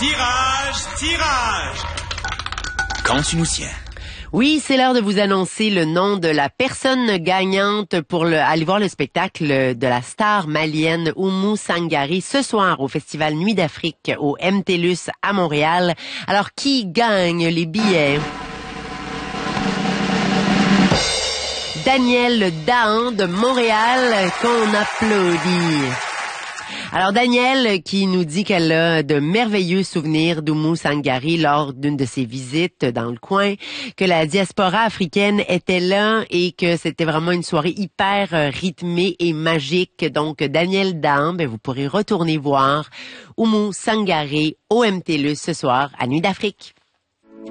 Tirage. Quand tu nous tiens. Oui, c'est l'heure de vous annoncer le nom de la personne gagnante pour aller voir le spectacle de la star malienne Oumou Sangaré ce soir au Festival Nuit d'Afrique au MTLUS à Montréal. Alors, qui gagne les billets? Danielle Dahan de Montréal, qu'on applaudit. Alors, Danielle qui nous dit qu'elle a de merveilleux souvenirs d'Oumou Sangaré lors d'une de ses visites dans le coin, que la diaspora africaine était là et que c'était vraiment une soirée hyper rythmée et magique. Donc, Danielle Dahan, vous pourrez retourner voir Oumou Sangaré au MTLUS ce soir à Nuit d'Afrique.